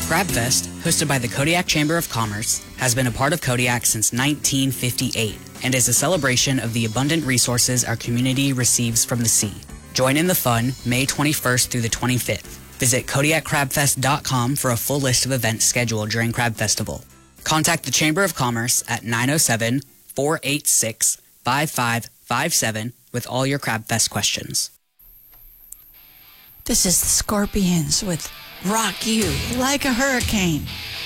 CrabFest, hosted by the Kodiak Chamber of Commerce, has been a part of Kodiak since 1958 and is a celebration of the abundant resources our community receives from the sea. Join in the fun May 21st through the 25th. Visit KodiakCrabFest.com for a full list of events scheduled during Crab Festival. Contact the Chamber of Commerce at 907-486-5557 with all your CrabFest questions. This is the Scorpions with Rock You Like a Hurricane.